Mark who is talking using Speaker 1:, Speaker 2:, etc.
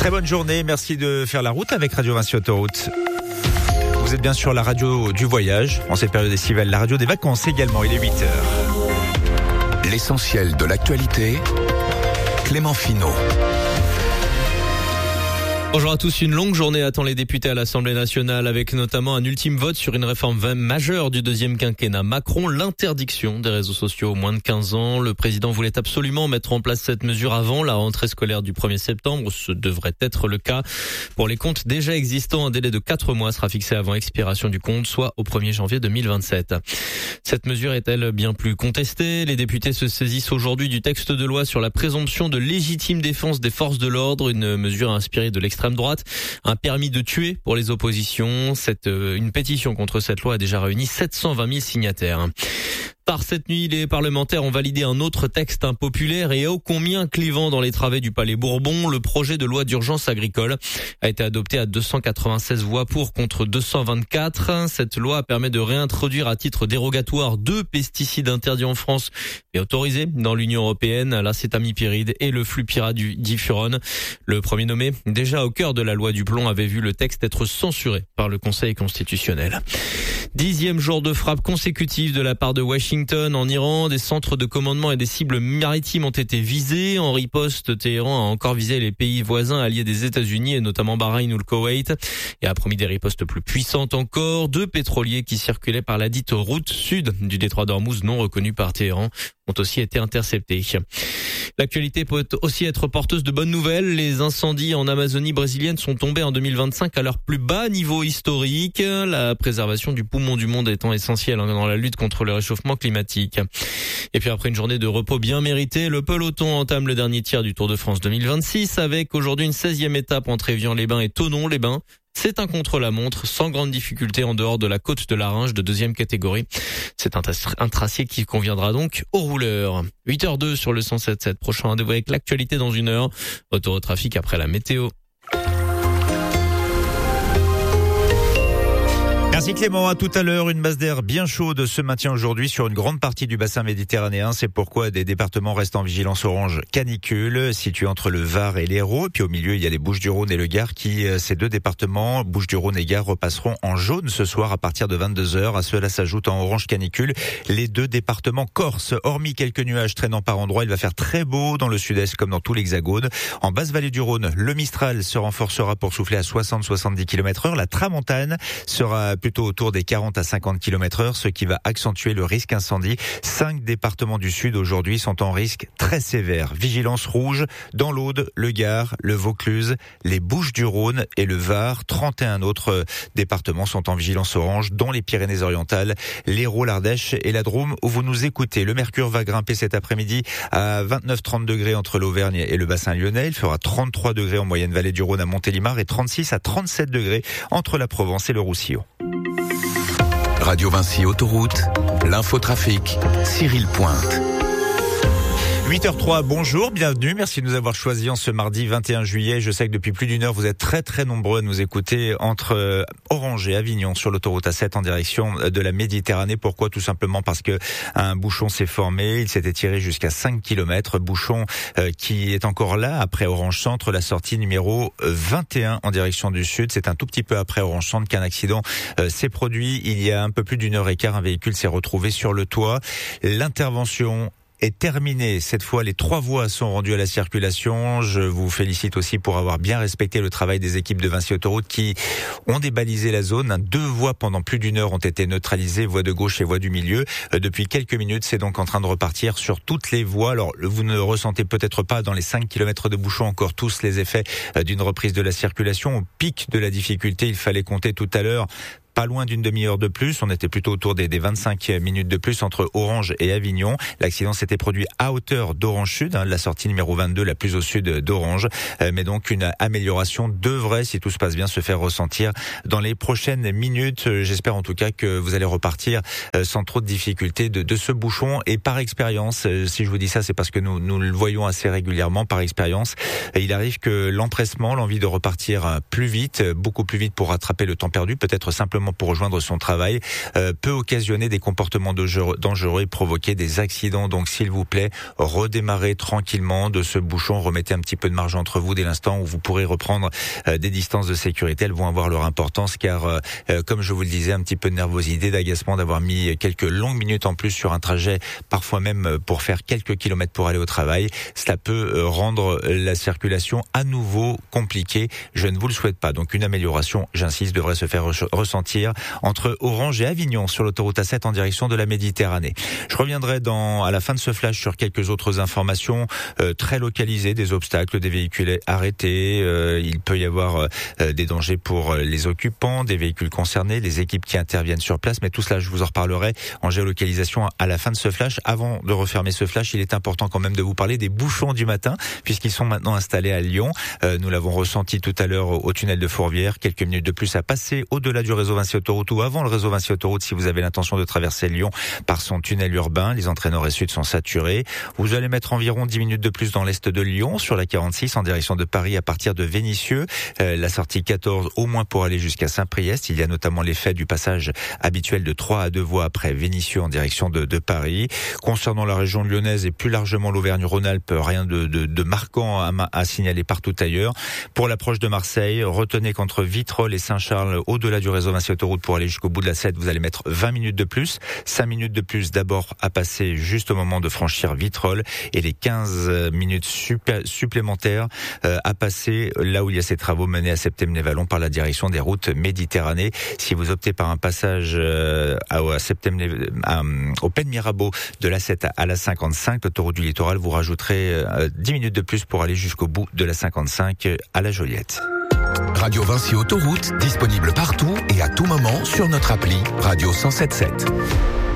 Speaker 1: Très bonne journée, merci de faire la route avec Radio Vinci Autoroute. Vous êtes bien sur la radio du voyage, en cette période estivale, la radio des vacances également, il est 8h.
Speaker 2: L'essentiel de l'actualité, Clément Finot.
Speaker 3: Bonjour à tous, une longue journée attend les députés à l'Assemblée nationale avec notamment un ultime vote sur une réforme majeure du deuxième quinquennat Macron, l'interdiction des réseaux sociaux aux moins de 15 ans. Le président voulait absolument mettre en place cette mesure avant la rentrée scolaire du 1er septembre. Ce devrait être le cas. Pour les comptes déjà existants, un délai de 4 mois sera fixé avant expiration du compte, soit au 1er janvier 2027. Cette mesure est-elle bien plus contestée? Les députés se saisissent aujourd'hui du texte de loi sur la présomption de légitime défense des forces de l'ordre, une mesure inspirée de l'extrême droite, un permis de tuer pour les oppositions. Une pétition contre cette loi a déjà réuni 720 000 signataires. Par cette nuit, les parlementaires ont validé un autre texte impopulaire et ô combien clivant dans les travées du Palais Bourbon. Le projet de loi d'urgence agricole a été adopté à 296 voix pour contre 224. Cette loi permet de réintroduire à titre dérogatoire 2 pesticides interdits en France mais autorisés dans l'Union européenne, l'acétamipyride et le flupiradifurone. Le premier nommé, déjà au cœur de la loi du plomb, avait vu le texte être censuré par le Conseil constitutionnel. 10e jour de frappe consécutive de la part de Washington en Iran. Des centres de commandement et des cibles maritimes ont été visés. En riposte, Téhéran a encore visé les pays voisins alliés des États-Unis et notamment Bahreïn ou le Koweït et a promis des ripostes plus puissantes encore. 2 pétroliers qui circulaient par la dite route sud du détroit d'Ormuz non reconnue par Téhéran ont aussi été interceptés. L'actualité peut aussi être porteuse de bonnes nouvelles. Les incendies en Amazonie brésilienne sont tombés en 2025 à leur plus bas niveau historique. La préservation du poumon du monde étant essentielle dans la lutte contre le réchauffement climatique. Et puis après une journée de repos bien méritée, le peloton entame le dernier tiers du Tour de France 2026 avec aujourd'hui une 16e étape entre Évian-les-Bains et Thonon-les-Bains. C'est un contre-la-montre sans grande difficulté en dehors de la côte de la Ringe de 2e catégorie. C'est un tracé qui conviendra donc aux rouleurs. 8h02 sur le 107.7. Prochain rendez-vous avec l'actualité dans 1 heure. Retour au trafic après la météo.
Speaker 1: Merci Clément, à tout à l'heure. Une masse d'air bien chaude se maintient aujourd'hui sur une grande partie du bassin méditerranéen. C'est pourquoi des départements restent en vigilance orange canicule, situés entre le Var et l'Hérault. Et puis au milieu, il y a les Bouches-du-Rhône et le Gard ces 2 départements, Bouches-du-Rhône et Gard, repasseront en jaune ce soir à partir de 22h. À cela s'ajoute en orange canicule les 2 départements corse. Hormis quelques nuages traînant par endroits, il va faire très beau dans le sud-est comme dans tout l'Hexagone. En basse vallée du Rhône, le Mistral se renforcera pour souffler à 60-70 km/h. La tramontane sera plutôt autour des 40 à 50 km/h, ce qui va accentuer le risque incendie. 5 départements du sud aujourd'hui sont en risque très sévère. Vigilance rouge dans l'Aude, le Gard, le Vaucluse, les Bouches-du-Rhône et le Var. 31 autres départements sont en vigilance orange, dont les Pyrénées-Orientales, l'Hérault, l'Ardèche et la Drôme où vous nous écoutez. Le mercure va grimper cet après-midi à 29-30 degrés entre l'Auvergne et le bassin lyonnais. Il fera 33 degrés en moyenne vallée du Rhône à Montélimar et 36 à 37 degrés entre la Provence et le Roussillon.
Speaker 2: Radio Vinci Autoroute, l'infotrafic, Cyril Pointe.
Speaker 1: 8h03, bonjour, bienvenue, merci de nous avoir choisis en ce mardi 21 juillet. Je sais que depuis plus d'1 heure, vous êtes très nombreux à nous écouter entre Orange et Avignon sur l'autoroute A7 en direction de la Méditerranée. Pourquoi? Tout simplement parce que un bouchon s'est formé, il s'est étiré jusqu'à 5 km. Bouchon qui est encore là après Orange Centre, la sortie numéro 21 en direction du sud. C'est un tout petit peu après Orange Centre qu'un accident s'est produit. Il y a un peu plus d'1 heure et quart, un véhicule s'est retrouvé sur le toit. L'intervention est terminée. Cette fois, les 3 voies sont rendues à la circulation. Je vous félicite aussi pour avoir bien respecté le travail des équipes de Vinci Autoroute qui ont débalisé la zone. 2 voies pendant plus d'1 heure ont été neutralisées, voie de gauche et voie du milieu. Depuis quelques minutes, c'est donc en train de repartir sur toutes les voies. Alors, vous ne ressentez peut-être pas dans les 5 km de bouchons encore tous les effets d'une reprise de la circulation. Au pic de la difficulté, il fallait compter tout à l'heure pas loin d'une demi-heure de plus. On était plutôt autour des 25 minutes de plus entre Orange et Avignon. L'accident s'était produit à hauteur d'Orange Sud, la sortie numéro 22, la plus au sud d'Orange. Mais donc une amélioration devrait, si tout se passe bien, se faire ressentir dans les prochaines minutes. J'espère en tout cas que vous allez repartir sans trop de difficultés de ce bouchon. Et par expérience, si je vous dis ça, c'est parce que nous le voyons assez régulièrement par expérience. Il arrive que l'empressement, l'envie de repartir plus vite, beaucoup plus vite pour rattraper le temps perdu, peut-être simplement notamment pour rejoindre son travail, peut occasionner des comportements dangereux et provoquer des accidents. Donc s'il vous plaît, redémarrez tranquillement de ce bouchon, remettez un petit peu de marge entre vous dès l'instant où vous pourrez reprendre des distances de sécurité. Elles vont avoir leur importance car, comme je vous le disais, un petit peu de nervosité, d'agacement d'avoir mis quelques longues minutes en plus sur un trajet, parfois même pour faire quelques kilomètres pour aller au travail. Cela peut rendre la circulation à nouveau compliquée. Je ne vous le souhaite pas. Donc une amélioration, j'insiste, devrait se faire ressentir entre Orange et Avignon sur l'autoroute A7 en direction de la Méditerranée. Je reviendrai à la fin de ce flash sur quelques autres informations très localisées, des obstacles, des véhicules arrêtés. Il peut y avoir des dangers pour les occupants, des véhicules concernés, les équipes qui interviennent sur place. Mais tout cela, je vous en reparlerai en géolocalisation à la fin de ce flash. Avant de refermer ce flash, il est important quand même de vous parler des bouchons du matin, puisqu'ils sont maintenant installés à Lyon. Nous l'avons ressenti tout à l'heure au tunnel de Fourvière. Quelques minutes de plus à passer au-delà du réseau Vinci Autoroute ou avant le réseau Vinci Autoroute si vous avez l'intention de traverser Lyon par son tunnel urbain. Les entrées nord et sud sont saturées. Vous allez mettre environ 10 minutes de plus dans l'est de Lyon, sur la 46 en direction de Paris à partir de Vénissieux. La sortie 14 au moins pour aller jusqu'à Saint-Priest. Il y a notamment l'effet du passage habituel de 3 à 2 voies après Vénissieux en direction de Paris. Concernant la région lyonnaise et plus largement l'Auvergne-Rhône-Alpes, rien de marquant à signaler partout ailleurs. Pour l'approche de Marseille, retenez qu'entre Vitrolles et Saint-Charles, au-delà du réseau Vinci Autoroute pour aller jusqu'au bout de la 7, vous allez mettre 20 minutes de plus. 5 minutes de plus d'abord à passer juste au moment de franchir Vitrolles et les 15 minutes supplémentaires à passer là où il y a ces travaux menés à Septem-les-Vallons par la direction des routes Méditerranée. Si vous optez par un passage au Pen Mirabeau de la 7 à la 55, l'autoroute du littoral, vous rajouterez 10 minutes de plus pour aller jusqu'au bout de la 55 à la Joliette.
Speaker 2: Radio Vinci Autoroute, disponible partout et à tout moment sur notre appli Radio 107.7.